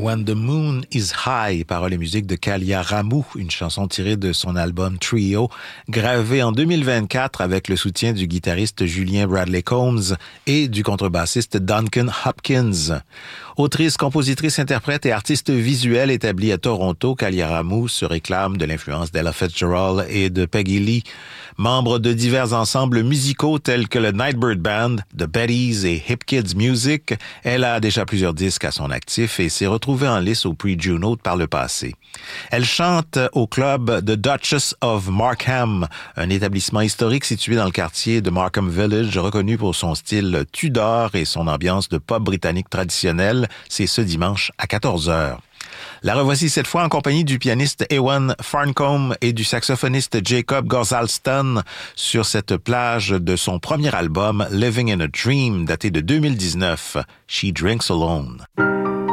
When the Moon is High, paroles et musique de Kalia Ramou, une chanson tirée de son album Trio, gravée en 2024 avec le soutien du guitariste Julien Bradley Combs et du contrebassiste Duncan Hopkins. Autrice, compositrice, interprète et artiste visuelle établie à Toronto, Kalia Ramou se réclame de l'influence d'Ella Fitzgerald et de Peggy Lee. Membre de divers ensembles musicaux tels que le Nightbird Band, The Bettys et Hip Kids Music, elle a déjà plusieurs disques à son actif et s'est retrouvée en lice au prix Juno par le passé. Elle chante au club The Duchess of Markham, un établissement historique situé dans le quartier de Markham Village, reconnu pour son style Tudor et son ambiance de pop britannique traditionnelle. C'est ce dimanche à 14h. La revoici cette fois en compagnie du pianiste Ewan Farncombe et du saxophoniste Jacob Gosalston sur cette plage de son premier album Living in a Dream daté de 2019, She Drinks Alone.